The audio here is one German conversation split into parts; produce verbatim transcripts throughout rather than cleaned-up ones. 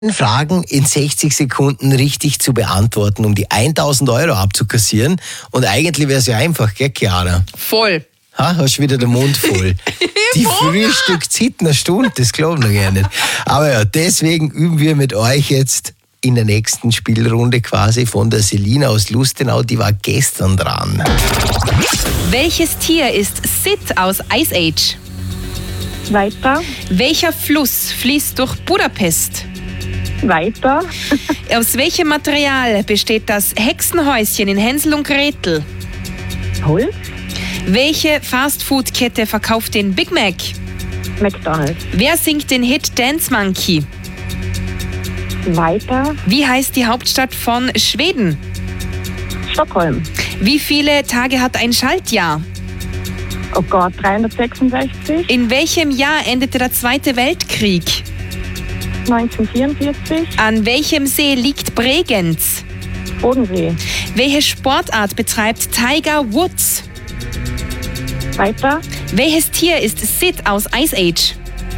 Fragen in sechzig Sekunden richtig zu beantworten, um die tausend Euro abzukassieren. Und eigentlich wäre es ja einfach, gell, Chiara? Voll. Ha, hast wieder den Mund voll. Die Frühstück zieht eine Stunde, das glauben wir gar nicht. Aber ja, deswegen üben wir mit euch jetzt in der nächsten Spielrunde quasi von der Selina aus Lustenau. Die war gestern dran. Welches Tier ist Sid aus Ice Age? Weiter, Welcher Fluss fließt durch Budapest? weiter, Aus welchem Material besteht das Hexenhäuschen in Hänsel und Gretel? Holz, Welche Fastfood-Kette verkauft den Big Mac? McDonald's, Wer singt den Hit Dance Monkey? weiter, Wie heißt die Hauptstadt von Schweden? Stockholm. Wie viele Tage hat ein Schaltjahr? Oh Gott, dreihundertsechsundsechzig, In welchem Jahr endete der Zweite Weltkrieg? neunzehnhundertvierundvierzig, An welchem See liegt Bregenz? Bodensee, Welche Sportart betreibt Tiger Woods? weiter, Welches Tier ist Sid aus Ice Age?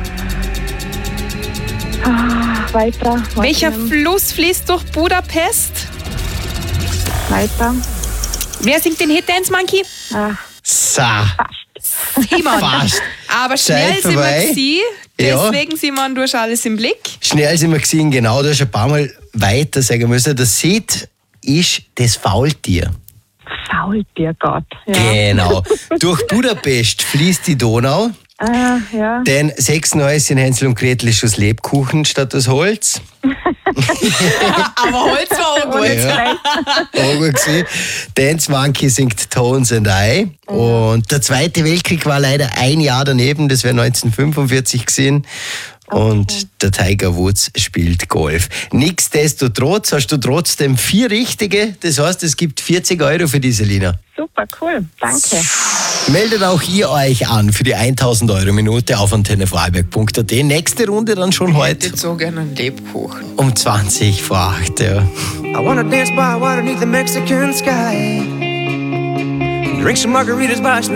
ah, weiter, Welcher weiter, Fluss fließt durch Budapest? weiter, Wer singt den Hit Dance Monkey? ah, So, Simon. fast. Aber schnell Zeit sind wir vorbei. gewesen. Ja. Deswegen, Simon, du hast alles im Blick. Schnell sind wir gesehen, genau, du hast ein paar Mal weiter sagen müssen. Das Sid ist das Faultier. Faultier, Gott. Ja. Genau. Durch Budapest fließt die Donau. Ah, ja. Denn Hexenhäuschen, Hänsel und Gretel ist aus Lebkuchen statt aus Holz. Aber Holz war auch gut. Ja. Auch gut gewesen. Dance Monkey singt Tones and I. Und der Zweite Weltkrieg war leider ein Jahr daneben, das wäre neunzehnhundertfünfundvierzig gewesen. Und der Tiger Woods spielt Golf. Nichtsdestotrotz hast du trotzdem vier richtige. Das heißt, es gibt vierzig Euro für die Selina. Super, cool, danke. Meldet auch ihr euch an für die tausend Euro Minute auf antenne vorarlberg punkt at. Nächste Runde dann schon heute Ich so gerne einen Lebkuchen. um zwanzig vor acht. Ja. I wanna dance by water beneath the Mexican sky. Drink some margaritas by